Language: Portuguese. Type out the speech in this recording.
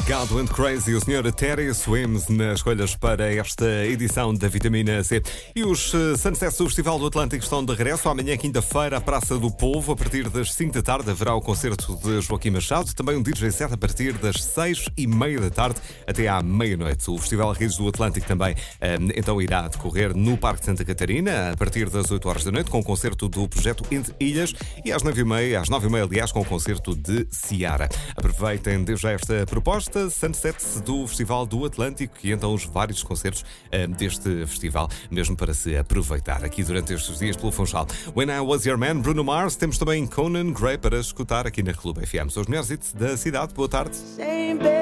God Went Crazy, o Sr. Terry Swims nas escolhas para esta edição da Vitamina C. E os Sunsets do Festival do Atlântico estão de regresso. Amanhã, quinta-feira, à Praça do Povo, a partir das 5 da tarde, haverá o concerto de Joaquim Machado, também um DJ set a partir das 6:30 da tarde até à meia-noite. O Festival Risos do Atlântico também então irá decorrer no Parque de Santa Catarina, a partir das 8 horas da noite, com o concerto do projeto Entre Ilhas e às 9:30, aliás, com o concerto de Ciara. Aproveitem desde já esta proposta, Sunsets do Festival do Atlântico, e então os vários concertos deste festival, mesmo para se aproveitar aqui durante estes dias pelo Funchal. When I Was Your Man, Bruno Mars, temos também Conan Gray para escutar aqui na Clube FM. São os melhores hits da cidade. Boa tarde.